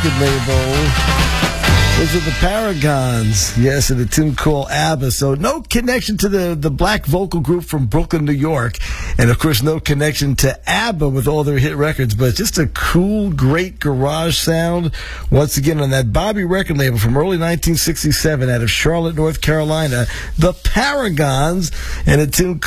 record label. Those are the Paragons. Yes, and a tune called ABBA. So no connection to the black vocal group from Brooklyn, New York. And, of course, no connection to ABBA with all their hit records. But just a cool, great garage sound. Once again, on that Bobby record label from early 1967 out of Charlotte, North Carolina, the Paragons, and a tune